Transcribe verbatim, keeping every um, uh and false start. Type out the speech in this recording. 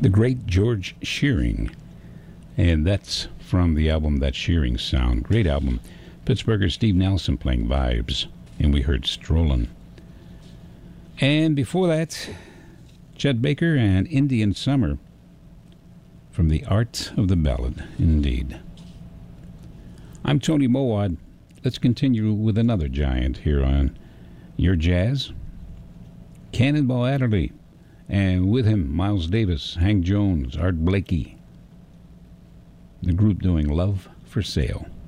the great George Shearing. And that's from the album That Shearing Sound. Great album. Pittsburgher Steve Nelson playing Vibes. And we heard Strollin'. And before that, Chet Baker and Indian Summer from The Art of the Ballad, indeed. I'm Tony Mowat. Let's continue with another giant here on Your Jazz. Cannonball Adderley, and with him Miles Davis, Hank Jones, Art Blakey. The group doing Love for Sale.